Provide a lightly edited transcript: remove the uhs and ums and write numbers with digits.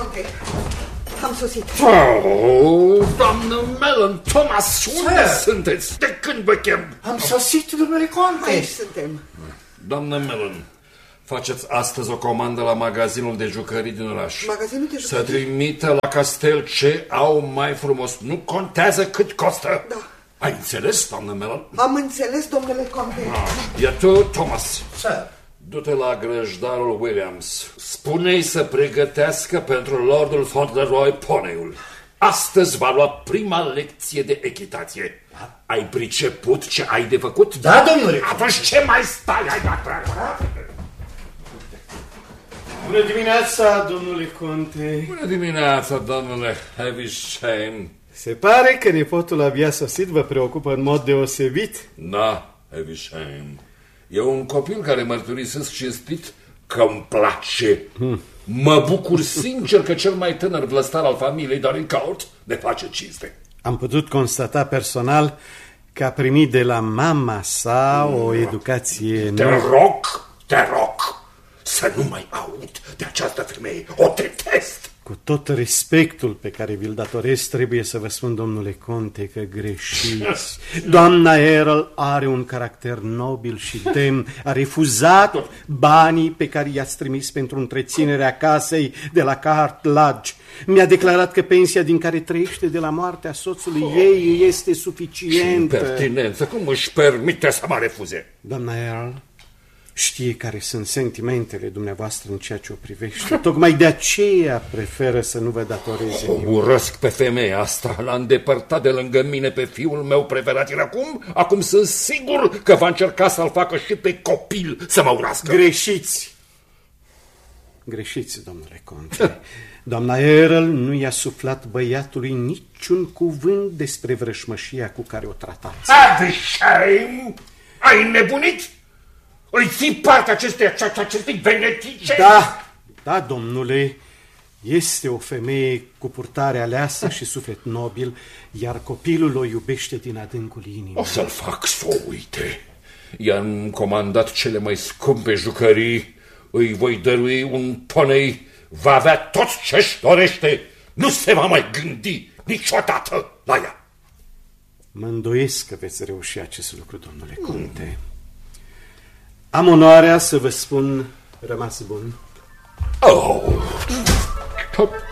conte. Am sosit. Doamnă Mellon, Thomas, unde sunteți? De când vă chem? Am sosit, domnule conte. Aici suntem. Doamnă Mellon, faceți astăzi o comandă la magazinul de jucării din oraș. Magazinul de jucării? Să trimită la castel ce au mai frumos. Nu contează cât costă. Da. Ai înțeles, doamnă Mellon? Am înțeles, domnule conte. Iar tu, Thomas, Sir. du-te la grăjdarul Williams. Spune-i să pregătească pentru Lordul Fauntleroy poneiul. Astăzi va lua prima lecție de echitație. Da. Ai priceput ce ai de făcut? Da, domnule. Atunci ce mai stai? Hai, da. Bună dimineața, domnule conte. Bună dimineața, domnule Havisham. Se pare că nepotul abia sosit vă preocupă în mod deosebit. Da, Havisham. E un copil care mărturisesc cinstit că îmi place. Mă bucur sincer că cel mai tânăr vlăstar al familiei Dorincourt ne face cinste. Am putut constata personal că a primit de la mama sa o educație Te rog să nu mai aud de această femeie. O detest. Cu tot respectul pe care vi-l datorez, trebuie să vă spun, domnule conte, că greșiți. Doamna Earl are un caracter nobil și demn. A refuzat banii pe care i-ați trimis pentru întreținerea casei de la Cart Lodge. Mi-a declarat că pensia din care trăiește de la moartea soțului ei este suficientă. Impertinență, cum își permite să mă refuze? Doamna Earl știe care sunt sentimentele dumneavoastră în ceea ce o privește. Tocmai de aceea preferă să nu vă datoreze nimic. Urăsc pe femeia asta. L-a îndepărtat de lângă mine pe fiul meu preferat. Iar acum sunt sigur că va încerca să-l facă și pe copil să mă urască. Greșiți, domnule conte. Doamna Earl nu i-a suflat băiatului niciun cuvânt despre vrășmășia cu care o tratați. Havisham! Ai nebunit? Îi ții partea acestei venetice? Da, domnule, este o femeie cu purtare aleasă și suflet nobil, iar copilul o iubește din adâncul inimii. O să-l fac să o uite. I-am comandat cele mai scumpe jucării, îi voi dărui un ponei, va avea tot ce-și dorește, nu se va mai gândi niciodată la ea. Mă îndoiesc că veți reuși acest lucru, domnule conte. Am onoarea să vă spun rămas bun. Oh!